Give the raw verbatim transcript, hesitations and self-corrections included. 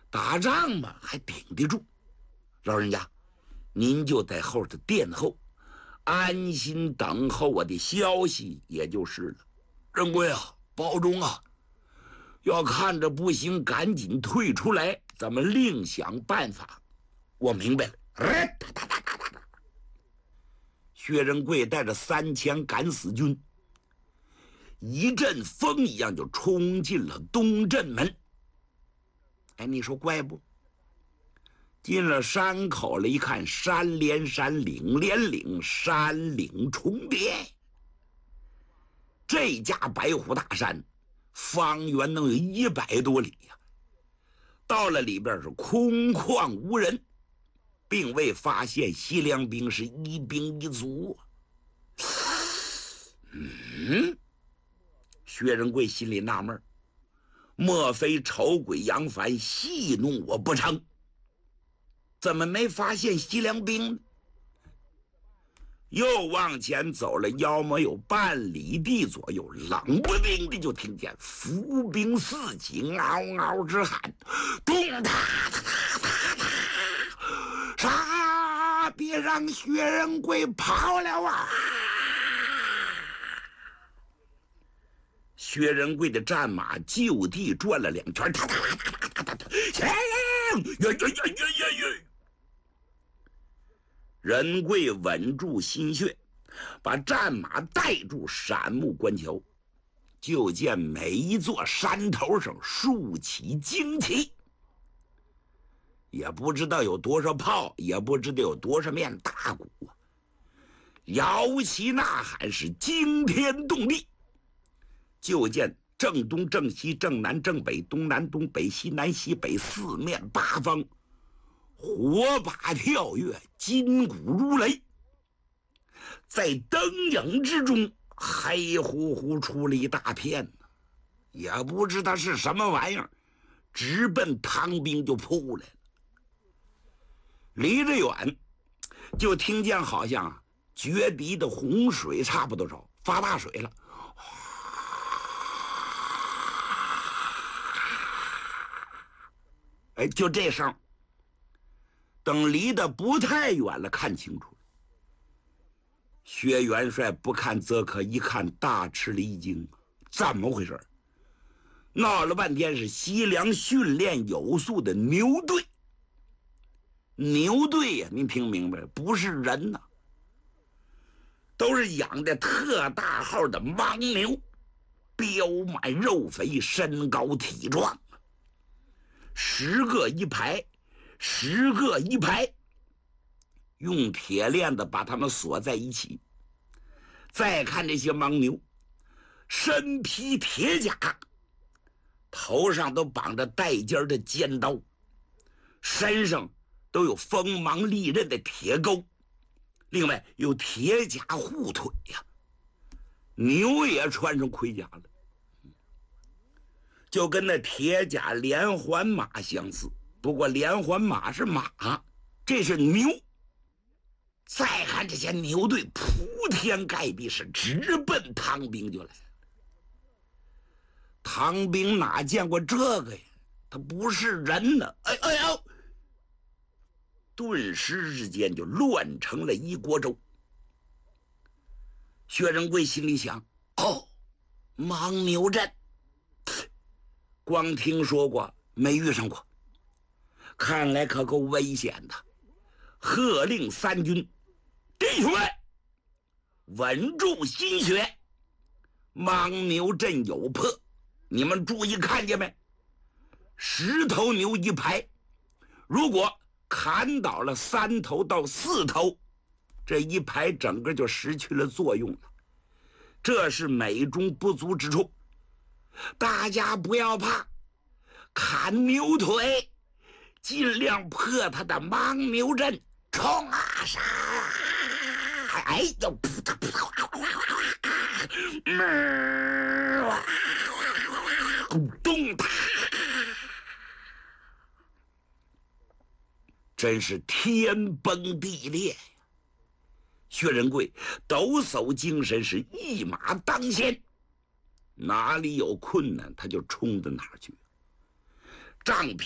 打仗嘛还顶得住。老人家，您就在后头殿后，安心等候我的消息也就是了。仁贵啊，保重啊！要看着不行，赶紧退出来，咱们另想办法。我明白了。薛仁贵带着三千敢死军，一阵风一样就冲进了东镇门。哎，你说怪不？进了山口了，一看山连山，岭连岭，山岭重叠。这家白虎大山方圆能有一百多里呀、啊。到了里边是空旷无人，并未发现西凉兵是一兵一卒。嗯，薛仁贵心里纳闷，莫非丑鬼杨凡戏弄我不成？怎么没发现西凉兵呢？又往前走了要么有半里地左右，冷不丁的就听见伏兵四起嗷嗷之喊，咚哒哒哒哒，杀！别让薛仁贵跑了啊！薛仁贵的战马就地转了两圈，哒哒哒哒哒哒，前呀呀呀呀呀！仁贵稳住心血，把战马带住，闪目观瞧，就见每一座山头上竖起旌旗，也不知道有多少炮，也不知道有多少面大鼓啊，摇旗呐喊是惊天动地。就见正东正西正南正北东南东北西南西北四面八方火把跳跃，金鼓如雷，在灯影之中黑乎乎出了一大片，也不知道是什么玩意儿，直奔唐兵就扑来了。离着远就听见好像决堤的洪水差不多少发大水了，哎，就这声。等离得不太远了，看清楚了。薛元帅不看则可，一看大吃了一惊，怎么回事？闹了半天是西凉训练有素的牛队。牛队呀、啊，您听明白，不是人呐、啊，都是养的特大号的牦牛，膘满肉肥，身高体壮，十个一排。十个一排，用铁链子把它们锁在一起。再看这些牦牛，身披铁甲，头上都绑着带尖的尖刀，身上都有锋芒利刃的铁钩，另外有铁甲护腿呀、啊。牛也穿上盔甲了，就跟那铁甲连环马相似。不过连环马是马，这是牛。再看这些牛队铺天盖地，是直奔唐兵就来了。唐兵哪见过这个呀？他不是人呢！哎哎呦！顿时之间就乱成了一锅粥。薛仁贵心里想：哦，牦牛阵，光听说过，没遇上过。看来可够危险的，喝令三军，弟兄们，稳住心血，牦牛阵有破，你们注意看见没？十头牛一排，如果砍倒了三头到四头，这一排整个就失去了作用了，这是美中不足之处。大家不要怕，砍牛腿，尽量破他的牦牛阵，冲啊杀！哎呦，扑嗒扑嗒，咚哒！真是天崩地裂呀！薛仁贵抖擞精神，是一马当先，哪里有困难他就冲到哪儿去。仗